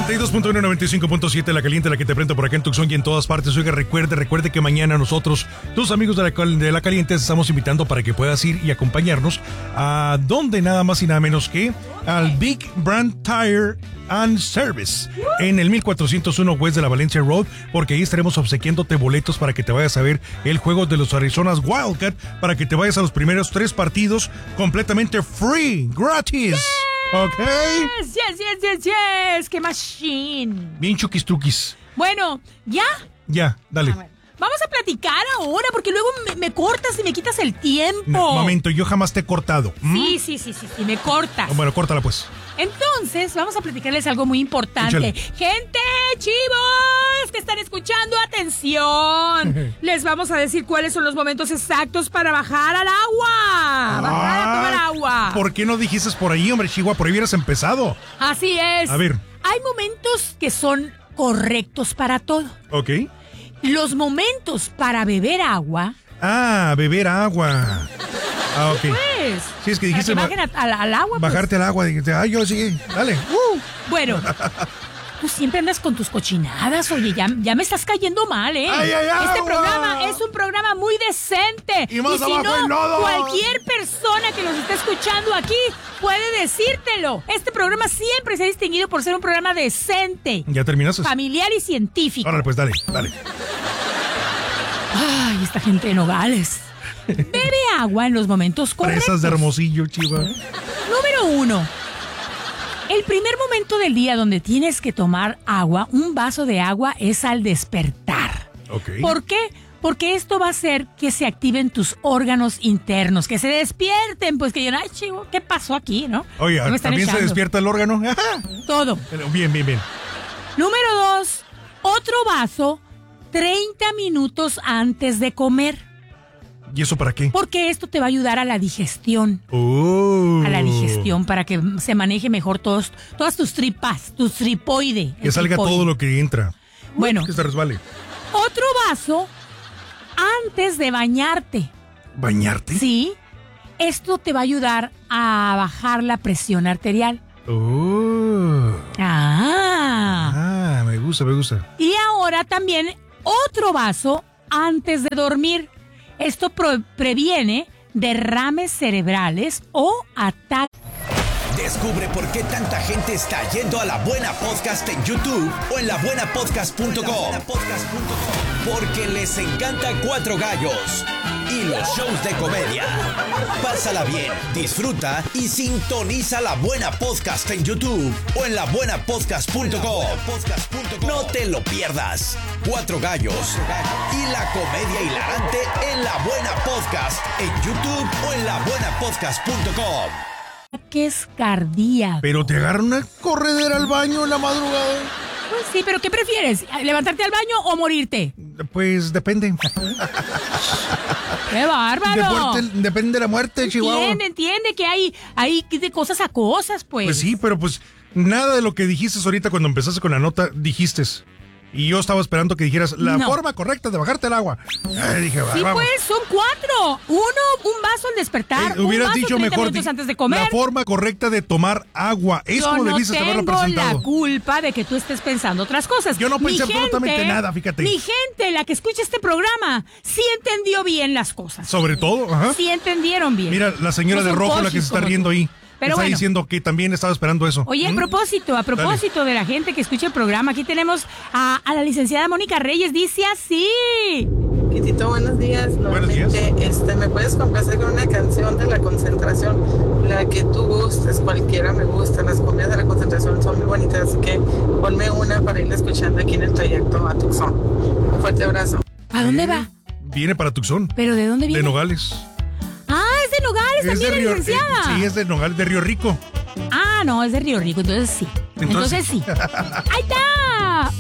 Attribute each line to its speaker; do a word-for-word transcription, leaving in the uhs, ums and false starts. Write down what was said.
Speaker 1: noventa y dos punto uno, noventa y cinco punto siete, la caliente, la que te prende por acá en Tucson y en todas partes. Oiga, recuerde, recuerde que mañana nosotros, tus amigos de la, de la caliente, estamos invitando para que puedas ir y acompañarnos a donde nada más y nada menos que al Big Brand Tire and Service en el mil cuatrocientos uno West de la Valencia Road, porque ahí estaremos obsequiándote boletos para que te vayas a ver el juego de los Arizonas Wildcat, para que te vayas a los primeros tres partidos completamente free, gratis.
Speaker 2: Yes,
Speaker 1: ¿Ok?
Speaker 2: Yes, yes, yes, yes. ¡Qué machine!
Speaker 1: Bien chuquis truquis.
Speaker 2: Bueno, ¿ya?
Speaker 1: Ya, dale.
Speaker 2: A ver, vamos a platicar ahora, porque luego me, me cortas y me quitas el tiempo.
Speaker 1: No, momento, yo jamás te he cortado. ¿Mm?
Speaker 2: Sí, sí, sí, sí, sí, me cortas.
Speaker 1: Bueno, córtala pues.
Speaker 2: Entonces, vamos a platicarles algo muy importante.
Speaker 1: Échale.
Speaker 2: Gente, chivos, que están escuchando, atención. Les vamos a decir cuáles son los momentos exactos para bajar al agua. Bajar a tomar agua.
Speaker 1: ¿Por qué no dijiste por ahí, hombre, Chihuahua? Por ahí hubieras empezado.
Speaker 2: Así es.
Speaker 1: A ver.
Speaker 2: Hay momentos que son correctos para todo.
Speaker 1: Ok.
Speaker 2: Los momentos para beber agua.
Speaker 1: Ah, beber agua. Ah, ok.
Speaker 2: Pues.
Speaker 1: Sí, es que dijiste.
Speaker 2: Para que bajen a- al, al agua. pues.
Speaker 1: Bajarte al agua. Dijiste, ah, yo sí. Dale. Uh.
Speaker 2: Bueno, tú siempre andas con tus cochinadas. Oye, ya, ya me estás cayendo mal, ¿eh?
Speaker 1: Ay, ay,
Speaker 2: este
Speaker 1: agua.
Speaker 2: programa es un programa muy decente.
Speaker 1: Y más
Speaker 2: si
Speaker 1: abajo
Speaker 2: no,
Speaker 1: el lodo.
Speaker 2: cualquier persona que nos esté escuchando aquí puede decírtelo. Este programa siempre se ha distinguido por ser un programa decente,
Speaker 1: ¿Ya terminaste?
Speaker 2: familiar y científico.
Speaker 1: Órale, pues dale, dale.
Speaker 2: Ay, esta gente de Nogales. Bebe agua en los momentos correctos.
Speaker 1: Presas de Hermosillo, Chiva.
Speaker 2: Número uno. El primer momento del día donde tienes que tomar agua, un vaso de agua, es al despertar.
Speaker 1: Ok.
Speaker 2: ¿Por qué? Porque esto va a hacer que se activen tus órganos internos, que se despierten, pues que digan, ay, chivo, ¿qué pasó aquí, no?
Speaker 1: Oye,
Speaker 2: ¿Qué me están
Speaker 1: ¿también se
Speaker 2: echando?
Speaker 1: despierta el órgano? Ajá.
Speaker 2: Todo.
Speaker 1: Bien, bien, bien.
Speaker 2: Número dos, otro vaso treinta minutos antes de comer,
Speaker 1: ¿Y eso para qué?
Speaker 2: porque esto te va a ayudar a la digestión.
Speaker 1: Oh.
Speaker 2: A la digestión, para que se maneje mejor todos, todas tus tripas, tu tripoide.
Speaker 1: Que salga todo lo que entra.
Speaker 2: Bueno,
Speaker 1: Que se resbale.
Speaker 2: otro vaso antes de bañarte.
Speaker 1: ¿Bañarte?
Speaker 2: Sí, esto te va a ayudar a bajar la presión arterial.
Speaker 1: Oh.
Speaker 2: Ah.
Speaker 1: Ah, me gusta, me gusta.
Speaker 2: Y ahora también otro vaso antes de dormir. Esto pro- previene derrames cerebrales o ataques.
Speaker 3: Descubre por qué tanta gente está yendo a La Buena Podcast en YouTube o en la buena podcast punto com. Porque les encanta Cuatro Gallos y los shows de comedia. Pásala bien, disfruta y sintoniza La Buena Podcast en YouTube o en la buena podcast punto com. No te lo pierdas. Cuatro Gallos y la comedia hilarante en La Buena Podcast en YouTube o en la buena podcast punto com.
Speaker 2: Ataques cardíacos.
Speaker 1: Pero te agarra una corredera al baño en la madrugada.
Speaker 2: Pues sí, pero ¿qué prefieres? ¿Levantarte al baño o morirte?
Speaker 1: Pues depende.
Speaker 2: ¡Qué bárbaro!
Speaker 1: Deporte- depende de la muerte, Chihuahua.
Speaker 2: Entiende, entiende que hay, hay de cosas a cosas, pues.
Speaker 1: Pues sí, pero pues nada de lo que dijiste ahorita cuando empezaste con la nota, dijiste. Y yo estaba esperando que dijeras la
Speaker 2: No.
Speaker 1: forma correcta de bajarte el agua. Ay, dije, va,
Speaker 2: Sí,
Speaker 1: vamos.
Speaker 2: pues, son cuatro. Uno, un vaso al despertar,
Speaker 1: Eh, hubieras
Speaker 2: un vaso
Speaker 1: dicho
Speaker 2: treinta
Speaker 1: mejor
Speaker 2: minutos
Speaker 1: di-
Speaker 2: antes de comer.
Speaker 1: la forma correcta de tomar agua. Es
Speaker 2: Yo
Speaker 1: como
Speaker 2: no
Speaker 1: debiste haberlo
Speaker 2: tengo
Speaker 1: presentado.
Speaker 2: la culpa de que tú estés pensando otras cosas.
Speaker 1: Yo no
Speaker 2: Mi
Speaker 1: pensé absolutamente
Speaker 2: gente-
Speaker 1: nada, fíjate.
Speaker 2: Mi gente, la que escucha este programa, sí entendió bien las cosas.
Speaker 1: Sobre todo, ajá.
Speaker 2: Sí entendieron bien.
Speaker 1: Mira, la señora
Speaker 2: No
Speaker 1: de
Speaker 2: son
Speaker 1: rojo, la que
Speaker 2: cochis
Speaker 1: se está
Speaker 2: como
Speaker 1: riendo
Speaker 2: tú.
Speaker 1: ahí.
Speaker 2: Pero
Speaker 1: está
Speaker 2: bueno.
Speaker 1: diciendo que también estaba esperando eso.
Speaker 2: Oye, a
Speaker 1: ¿Mm?
Speaker 2: propósito, a propósito de la gente que escucha el programa, aquí tenemos a, a la licenciada Mónica Reyes. Dice así.
Speaker 4: Quitito, buenos días.
Speaker 1: Buenos días.
Speaker 4: Nuevamente, Este, ¿me puedes complacer con una canción de la concentración? La que tú gustes, cualquiera me gusta. Las cumbias de la concentración son muy bonitas, así que ponme una para irla escuchando aquí en el trayecto a Tucson. Un fuerte abrazo.
Speaker 2: ¿A dónde va?
Speaker 1: Viene para Tucson.
Speaker 2: ¿Pero de dónde viene?
Speaker 1: De Nogales.
Speaker 2: Ah, es de Nogales
Speaker 1: Es
Speaker 2: también,
Speaker 1: de
Speaker 2: la
Speaker 1: Río,
Speaker 2: licenciada.
Speaker 1: eh, sí, es de Nogales, de Río Rico.
Speaker 2: Ah, no, es de Río Rico, entonces sí. Entonces,
Speaker 1: Entonces-
Speaker 2: sí. ¡Ahí está!